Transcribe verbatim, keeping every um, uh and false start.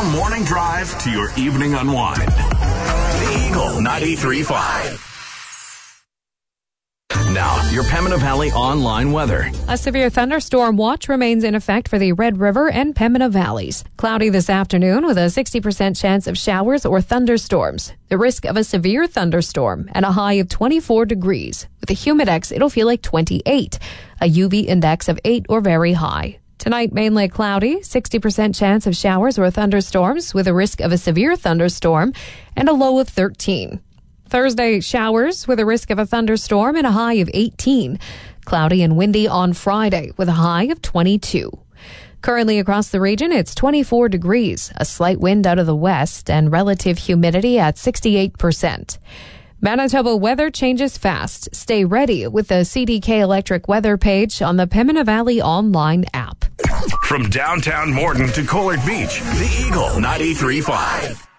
your morning drive to your evening unwind. The Eagle ninety-three point five. Now, your Pembina Valley online weather. A severe thunderstorm watch remains in effect for the Red River and Pembina Valleys. Cloudy this afternoon with a sixty percent chance of showers or thunderstorms. The risk of a severe thunderstorm and a high of twenty-four degrees. With a humidex, it'll feel like twenty-eight. A U V index of eight or very high. Tonight, mainly cloudy, sixty percent chance of showers or thunderstorms with a risk of a severe thunderstorm and a low of thirteen. Thursday, showers with a risk of a thunderstorm and a high of eighteen. Cloudy and windy on Friday with a high of twenty-two. Currently across the region, it's twenty-four degrees, a slight wind out of the west, and relative humidity at sixty-eight percent. Manitoba weather changes fast. Stay ready with the C D K Electric weather page on the Pembina Valley online app. From downtown Morton to Collard Beach, the Eagle ninety-three point five.